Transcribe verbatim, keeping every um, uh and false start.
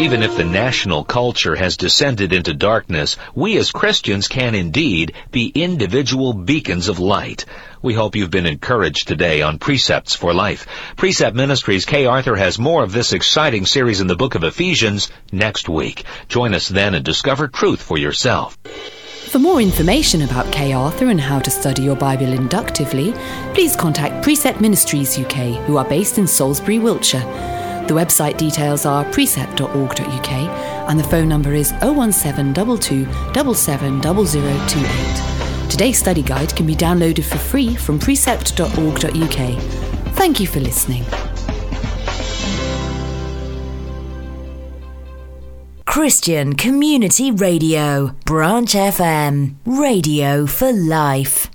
Even if the national culture has descended into darkness, we as Christians can indeed be individual beacons of light. We hope you've been encouraged today on Precepts for Life. Precept Ministries, Kay Arthur has more of this exciting series in the book of Ephesians next week. Join us then and discover truth for yourself. For more information about Kay Arthur and how to study your Bible inductively, please contact Precept Ministries U K, who are based in Salisbury, Wiltshire. The website details are precept dot org dot U K and the phone number is oh one seven two two seven seven zero zero two eight. Today's study guide can be downloaded for free from precept dot org dot U K. Thank you for listening. Christian Community Radio, Branch F M, Radio for Life.